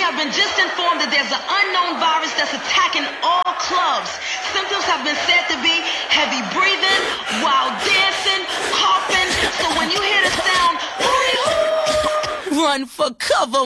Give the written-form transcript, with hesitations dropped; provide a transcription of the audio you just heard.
have been just informed that there's an unknown virus that's attacking all clubs. Symptoms have been said to be heavy breathing, wild dancing, coughing. So when you hear the sound, hooty hoo, run for cover.